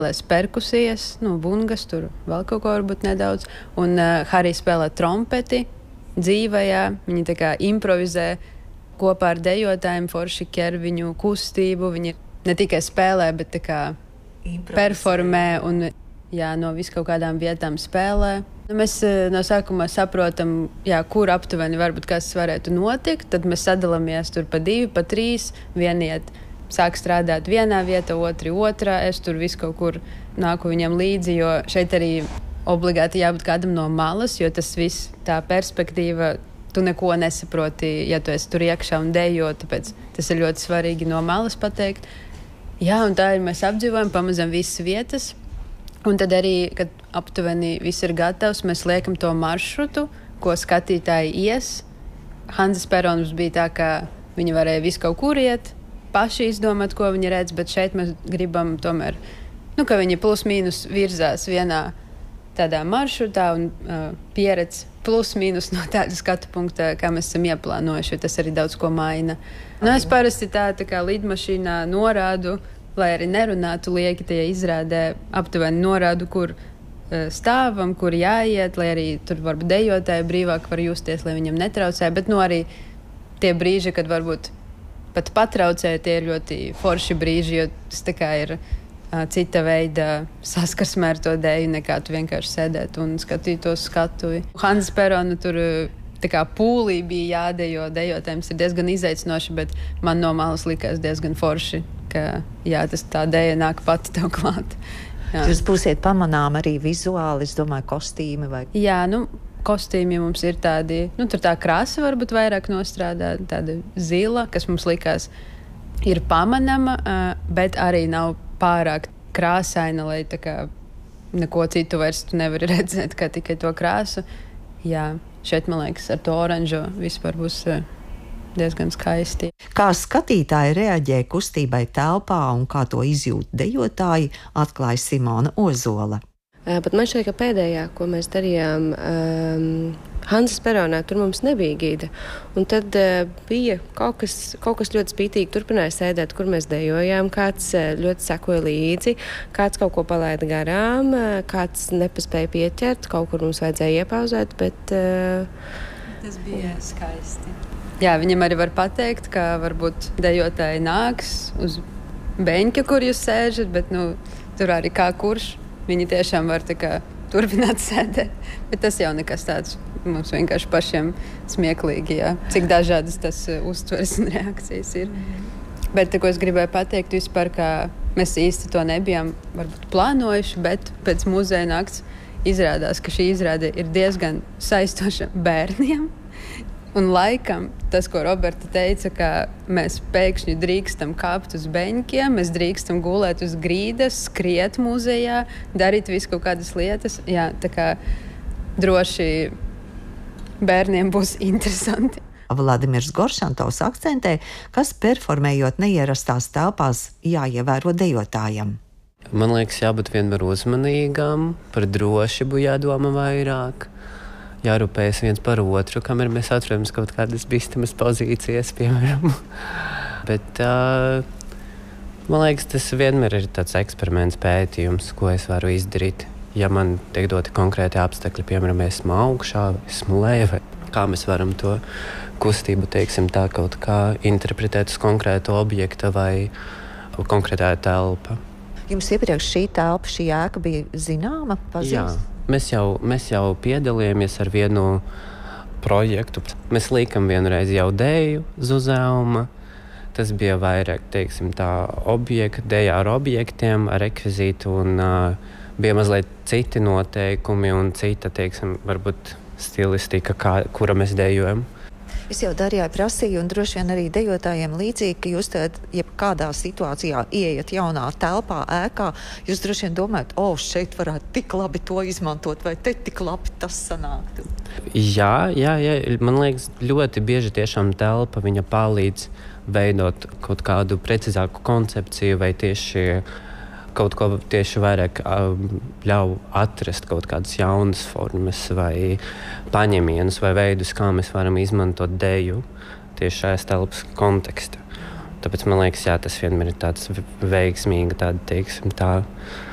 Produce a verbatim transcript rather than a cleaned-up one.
spēlēs perkusijas, nu, bungas, tur vēl kaut ko varbūt nedaudz. Un uh, Harijs spēlē trompeti dzīvajā. Viņi tā kā improvizē kopā ar dejotājiem, forši ķer viņu kustību. Viņi ne tikai spēlē, bet tā kā performē un jā, no vis kaut kādām vietām spēlē. Mēs no sākuma saprotam, jā, kur aptuveni varbūt kas varētu notikt. Tad mēs sadalāmies tur pa divi, pa trīs. Vieniet sāk strādāt vienā vietā, otri otrā. Es tur visu kaut kur nāku viņam līdzi, jo šeit arī obligāti jābūt kādam no malas, jo tas viss, tā perspektīva, tu neko nesaproti, ja tu esi tur iekšā un dejo, tāpēc tas ir ļoti svarīgi no malas pateikt. Jā, un tā ir, mēs apdzīvojam pamazam visas vietas. Un tad arī, kad aptuveni viss ir gatavs, mēs liekam to maršrutu, ko skatītāji ies. Hanzas peronus bija tā, ka viņi varēja visu kaut kur iet, paši izdomāt, ko viņi redz, bet šeit mēs gribam tomēr, nu, ka viņi plus mīnus virzās vienā tādā maršrutā un uh, pieredz plus mīnus no tāda skatu punkta, kā mēs esam ieplānojuši, jo tas arī daudz ko maina. Nu, es parasti tā, tā kā lidmašīnā norādu, lai arī nerunātu lieki tajā izrādē, aptuveni norādu, kur uh, stāvam, kur jāiet, lai arī tur varbūt dejotāji brīvāk var justies, lai viņam netraucē, bet nu arī tie brīži, kad varbūt pat patraucē, tie ir ļoti forši brīži, jo tas tā kā ir uh, cita veida saskarsmē ar to deju, nekā tu vienkārši sēdēt un skatītos skatuvi. Hanzas perona tur tā kā pūlī bija jādejo, dejotājiem ir diezgan izaicinoši, bet man no malas likās diezgan forši, ka jā, tas tā deja nāk pati tev klāt. Jā. Jūs būsiet pamanām arī vizuāli, es domāju, kostīmi vai? Jā, nu, kostīmi mums ir tādi, nu, tur tā krāsa varbūt vairāk nostrādā, tāda zila, kas mums likās ir pamanama, bet arī nav pārāk krāsaina, lai tā kā neko citu vairs tu nevari redzēt, kā tikai to krāsu. Jā, šeit, man liekas, ar to oranžo vispār būs diezgan skaisti. Kā skatītāji reaģē kustībai telpā un kā to izjūt dejotāji, atklāja Simona Ozola. Bet man šķiet, ka pēdējā, ko mēs darījām um, Hanzas peronā, tur mums nebija gida. Un tad uh, bija kaut kas, kaut kas ļoti spītīgi, turpināja sēdēt, kur mēs dejojām, kāds uh, ļoti sekoja līdzi, kāds kaut ko palaida garām, uh, kāds nepaspēja pieķert, kaut kur mums vajadzēja iepauzēt, bet... Uh, Tas bija skaisti. Jā, viņam arī var pateikt, ka varbūt dejotāji nāks uz beņķa, kur jūs sēžat, bet nu, tur arī kā kurš. Viņi tiešām var tā kā turpināt sēdēt. Bet tas jau nekas tāds mums vienkārši pašiem smieklīgi, jā. Cik dažādas tas uh, uztveres un reakcijas ir. Mm-hmm. Bet ko es gribēju pateikt vispār, ka mēs īsti to nebijām varbūt plānojuši, bet pēc muzeja nakts izrādās, ka šī izrāde ir diezgan saistoša bērniem. Un laikam tas, ko Roberta teica, ka mēs pēkšņi drīkstam kāpt uz beņķiem, mēs drīkstam gulēt uz grīdas, skriet muzejā, darīt visu kaut kādas lietas. Jā, tā kā droši bērniem būs interesanti. Vladimirs Goršantovs akcentē, kas performējot neierastās telpās jāievēro dejotājam. Man liekas, jābūt vienmēr uzmanīgam, par drošību jādomā vairāk. Jārūpējas viens par otru, kamēr mēs atrodamies kaut kādas bīstamas pozīcijas, piemēram. Bet, uh, man liekas, tas vienmēr ir tāds eksperiments pētījums, ko es varu izdarīt. Ja man tiek doti konkrēti apstākļi, piemēram, esmu augšā, esmu lejā, vai kā mēs varam to kustību, teiksim, tā kaut kā interpretēt uz konkrētu objektu vai konkrētā telpa. Jums iepriekš šī telpa, šī ēka bija zināma, pazīstama? Jā. Mēs jau, mēs jau piedalījāmies ar vienu projektu. Mēs liekam vienreiz jau deju Zuzauma. Tas bija vairāk, teiksim, tā objekti, deja ar objektiem, ar rekvizītu un uh, bija mazliet citi noteikumi un cita, teiksim, varbūt stilistika, kā, kura mēs dejojam. Es jau Darjai prasīju, un droši vien arī dejotājiem līdzīgi, ka jūs tad, jebkādā situācijā ieiet jaunā telpā, ēkā, jūs droši vien domājat, o, šeit varētu tik labi to izmantot, vai te tik labi tas sanāktu. Jā, jā, jā, man liekas, ļoti bieži tiešām telpa viņa palīdz veidot kaut kādu precīzāku koncepciju vai tieši kaut ko tieši vairāk um, ļauj atrast kaut kādas jaunas formas vai paņemienus vai veidus, kā mēs varam izmantot deju tieši šajās telpas kontekstā. Tāpēc man liekas, jā, tas vienmēr ir tāds veiksmīgi, tāda, teiksim, tā